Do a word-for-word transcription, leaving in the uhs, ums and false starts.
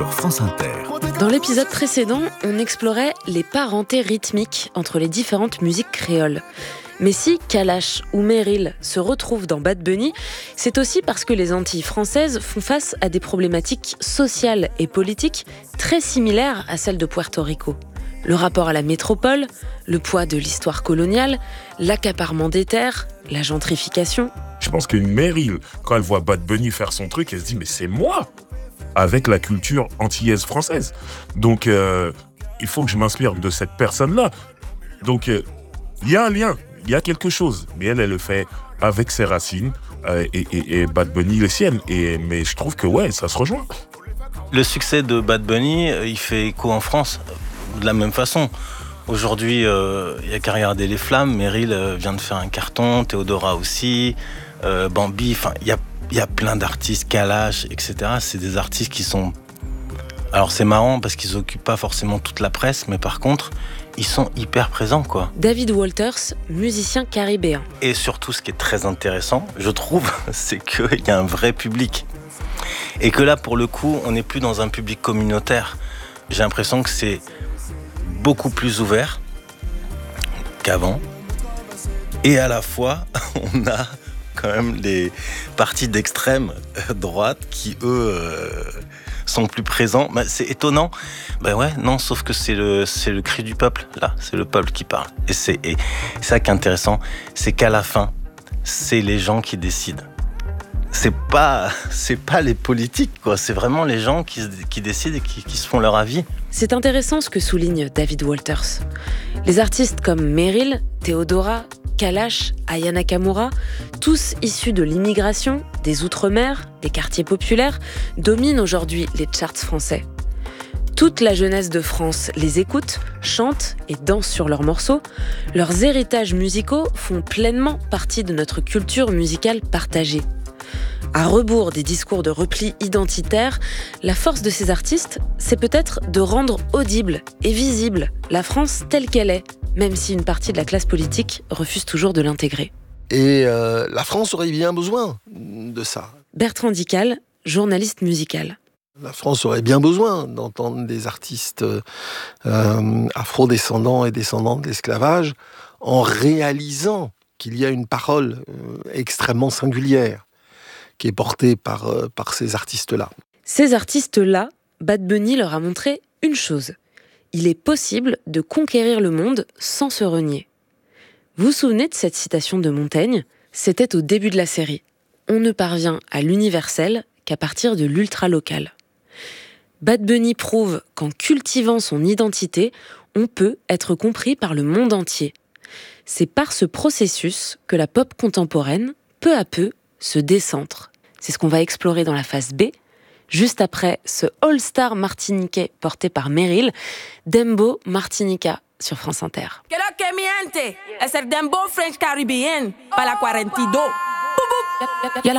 sur France Inter. Dans l'épisode précédent, on explorait les parentés rythmiques entre les différentes musiques créoles. Mais si Kalash ou Meryl se retrouvent dans Bad Bunny, c'est aussi parce que les Antilles françaises font face à des problématiques sociales et politiques très similaires à celles de Puerto Rico. Le rapport à la métropole, le poids de l'histoire coloniale, l'accaparement des terres, la gentrification. Je pense qu'une Meryl, quand elle voit Bad Bunny faire son truc, elle se dit « mais c'est moi !» avec la culture antillaise française. Donc, euh, il faut que je m'inspire de cette personne-là. Donc, il euh, y a un lien, il y a quelque chose. Mais elle, elle le fait avec ses racines euh, et, et, et Bad Bunny les siennes. Et, mais je trouve que, ouais, ça se rejoint. Le succès de Bad Bunny, il fait écho en France de la même façon. Aujourd'hui, il euh, n'y a qu'à regarder les flammes. Meryl euh, vient de faire un carton, Théodora aussi, euh, Bambi, enfin, il y a Il y a plein d'artistes, Kalash, et cetera. C'est des artistes qui sont... Alors c'est marrant parce qu'ils n'occupent pas forcément toute la presse, mais par contre, ils sont hyper présents, quoi. David Walters, musicien caribéen. Et surtout, ce qui est très intéressant, je trouve, c'est qu'il y a un vrai public. Et que là, pour le coup, on n'est plus dans un public communautaire. J'ai l'impression que c'est beaucoup plus ouvert qu'avant. Et à la fois, on a... quand même les partis d'extrême droite qui, eux, euh, sont plus présents. Bah, c'est étonnant. Ben ouais, non, sauf que c'est le, c'est le cri du peuple, là. C'est le peuple qui parle. Et c'est et ça qui est intéressant, c'est qu'à la fin, c'est les gens qui décident. C'est pas, c'est pas les politiques, quoi. C'est vraiment les gens qui, qui décident et qui, qui se font leur avis. C'est intéressant ce que souligne David Walters. Les artistes comme Meryl, Théodora, Kalash, Aya Nakamura, tous issus de l'immigration, des Outre-mer, des quartiers populaires, dominent aujourd'hui les charts français. Toute la jeunesse de France les écoute, chante et danse sur leurs morceaux. Leurs héritages musicaux font pleinement partie de notre culture musicale partagée. À rebours des discours de repli identitaire, la force de ces artistes, c'est peut-être de rendre audible et visible la France telle qu'elle est, même si une partie de la classe politique refuse toujours de l'intégrer. Et euh, la France aurait bien besoin de ça. Bertrand Dical, journaliste musical. La France aurait bien besoin d'entendre des artistes euh, afro-descendants et descendants de l'esclavage en réalisant qu'il y a une parole euh, extrêmement singulière qui est portée par, euh, par ces artistes-là. Ces artistes-là, Bad Bunny leur a montré une chose. Il est possible de conquérir le monde sans se renier. Vous vous souvenez de cette citation de Montaigne ? C'était au début de la série. On ne parvient à l'universel qu'à partir de l'ultra-local. Bad Bunny prouve qu'en cultivant son identité, on peut être compris par le monde entier. C'est par ce processus que la pop contemporaine, peu à peu, se décentre. C'est ce qu'on va explorer dans la phase B, juste après ce All-Star martiniquais porté par Meryl, Dembow Martinica sur France Inter. Que lo que mi gente es el Dembow French Caribbean para la cuarenta y dos.